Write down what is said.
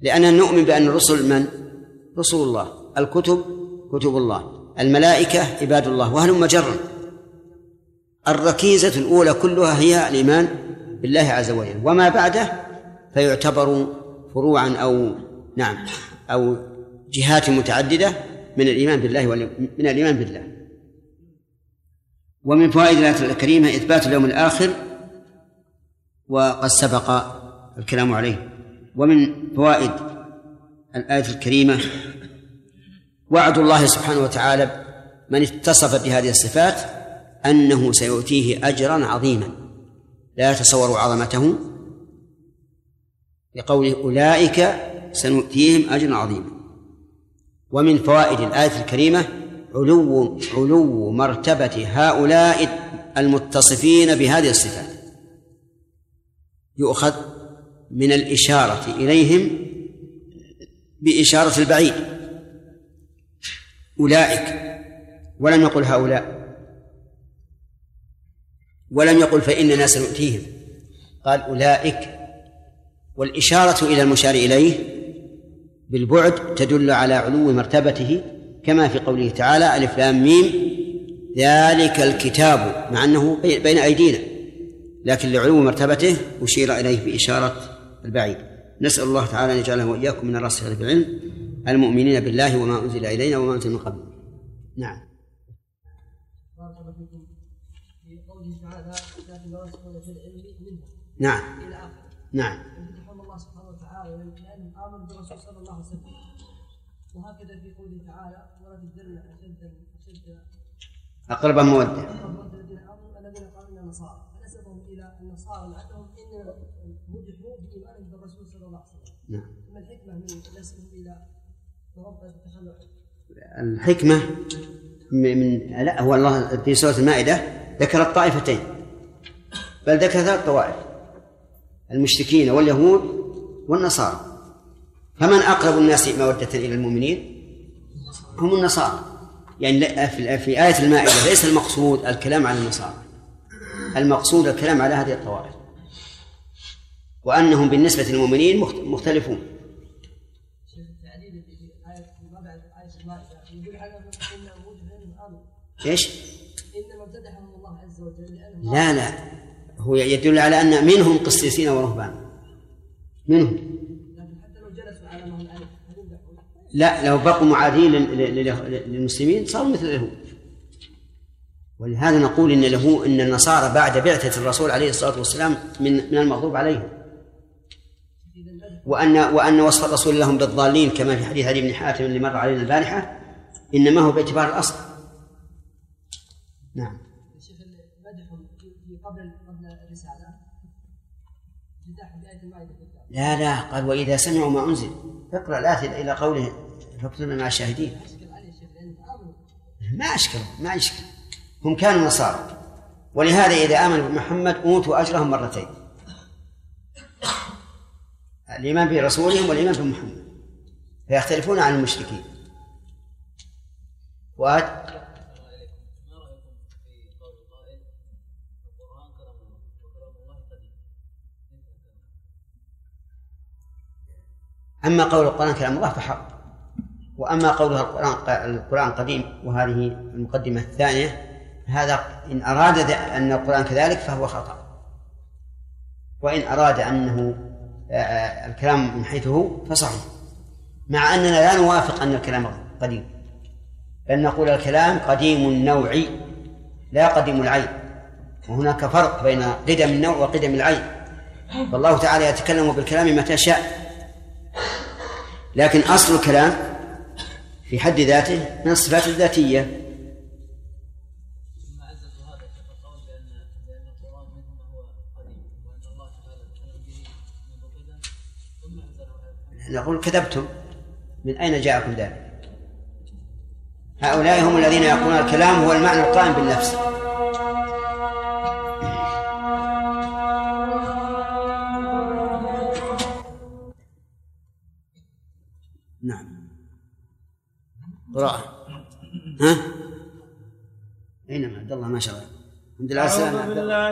لأننا نؤمن بأن الرسل من؟ رسول الله، الكتب كتب الله، الملائكة عباد الله، وهلم مجرا. الركيزة الأولى كلها هي الإيمان بالله عز وجل، وما بعده فيعتبر فروعا أو جهات متعددة من الإيمان بالله. ومن فوائد الآية الكريمة إثبات اليوم الآخر، وقد سبق الكلام عليه. ومن فوائد الآية الكريمة وعد الله سبحانه وتعالى من اتصف بهذه الصفات أنه سيؤتيه أجرا عظيما لا يتصور عظمته، لقوله أولئك سنؤتيهم أجرا عظيما. ومن فوائد الآية الكريمة علو مرتبة هؤلاء المتصفين بهذه الصفات، يؤخذ من الإشارة إليهم بإشارة البعيد، أولئك، ولم يقل هؤلاء، ولم يقل فإننا سنؤتيهم، قال أولئك، والإشارة إلى المشار إليه بالبعد تدل على علو مرتبته، كما في قوله تعالى ألف لام ميم ذلك الكتاب، مع أنه بين أيدينا، لكن لعلو مرتبته أشير إليه بإشارة البعيد. نسأل الله تعالى أن يجعله وإياكم من الراسخين في العلم المؤمنين بالله وما أنزل إلينا وما أنزل من قبل. نعم. نعم. نعم. الله سبحانه وتعالى لأن آمن بالرسول صلى الله عليه وسلم، وهكذا في قوله تعالى ولا تزدن أشد أقرب مودة الذين قالوا إننا نصارى، فنسبهم إلى النصارى لأنهم إن مدحوا بإيمانهم بالرسول صلى الله عليه وسلم. نعم. ما الحكمة من نسبهم إلى رب التخلع؟ الحكمة لا، هو الله في سورة المائدة ذكر الطائفتين، بل ذكر 3 طوائف: المشركين واليهود والنصارى. فمن أقرب الناس مودة إلى المؤمنين هم النصارى. يعني في آية المائدة ليس المقصود الكلام على النصارى، المقصود الكلام على هذه الطوائف، وأنهم بالنسبة للمؤمنين مختلفون. إيش؟ لا، هو يدل على أن منهم قسيسين ورهبان، منهم. لا، لو بقوا معادين للمسلمين صاروا مثل اليهود. ولهذا نقول إن النصارى بعد بعثة الرسول عليه الصلاة والسلام من المغضوب عليهم، وأن وصف الرسول لهم بالضالين كما في حديث علي بن حاتم اللي مر علينا البارحة إنما هو باعتبار الأصل. نعم. قبل الرسالة لا، قال وإذا سمعوا ما أنزل، اقرأ الآية إلى قوله فاكتبنا مع الشاهدين. ما أشكل، هم كانوا نصارى، ولهذا إذا آمنوا بمحمد أوتوا أجرهم مرتين، الإيمان برسولهم والإيمان بمحمد، فيختلفون عن المشركين. أما قول القرآن كلام الله فحق، وأما قولها القرآن قديم، وهذه المقدمة الثانية، هذا إن أراد أن القرآن كذلك فهو خطأ، وإن أراد أنه الكلام من حيث هو فصحيح، مع أننا لا نوافق أن الكلام قديم، بل نقول الكلام قديم النوع لا قديم العين، وهناك فرق بين قدم النوع وقدم العين. فالله تعالى يتكلم بالكلام متى شاء، لكن أصل الكلام في حد ذاته من الصفات الذاتية. نقول كذبتم، من أين جاءكم ذلك؟ هؤلاء هم الذين يقولون الكلام هو المعنى القائم بالنفس. نعم. قراءة. أينما عبد الله ما شاء الله. الحمد لله.